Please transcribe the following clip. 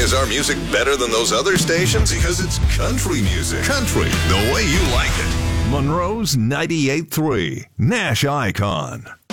Is our music better than those other stations? Because it's country music. Country, the way you like it. Monroe's 98.3, Nash Icon.